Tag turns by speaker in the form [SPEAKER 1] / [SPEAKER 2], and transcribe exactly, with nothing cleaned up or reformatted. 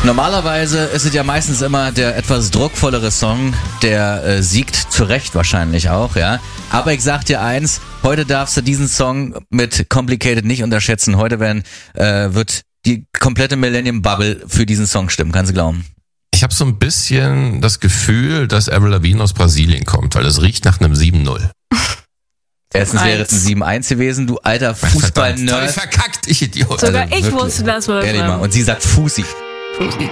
[SPEAKER 1] Normalerweise ist es ja meistens immer der etwas druckvollere Song, der äh, siegt, zu Recht wahrscheinlich auch, ja. Aber ich sag dir eins, heute darfst du diesen Song mit Complicated nicht unterschätzen. Heute werden, äh, wird die komplette Millennium Bubble für diesen Song stimmen, kannst du glauben.
[SPEAKER 2] Ich habe so ein bisschen das Gefühl, dass Avril Lavigne aus Brasilien kommt, weil es riecht nach einem sieben null.
[SPEAKER 1] Erstens wäre es ein sieben eins gewesen, du alter Fußball-Nerd.
[SPEAKER 2] Verdammt, verkackt, ich Idiot.
[SPEAKER 3] Sogar
[SPEAKER 1] Also
[SPEAKER 3] ich
[SPEAKER 1] wirklich.
[SPEAKER 3] wusste das wohl.
[SPEAKER 1] Ehrlich mal. Und sie sagt Fusi.
[SPEAKER 3] Fusi.